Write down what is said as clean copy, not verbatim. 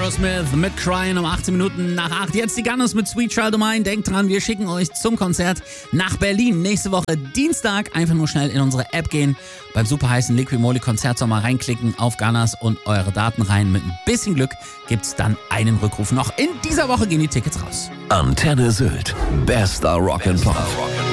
Aerosmith mit Crying um 18 Minuten nach 8. Jetzt die Gunners mit Sweet Child O' Mine. Denkt dran, wir schicken euch zum Konzert nach Berlin. Nächste Woche Dienstag. Einfach nur schnell in unsere App gehen. Beim super heißen Liqui Moly Konzertsommer reinklicken auf Gunners und eure Daten rein. Mit ein bisschen Glück gibt's dann einen Rückruf. Noch in dieser Woche gehen die Tickets raus. Antenne Sylt. Bester Rock'n'Pop.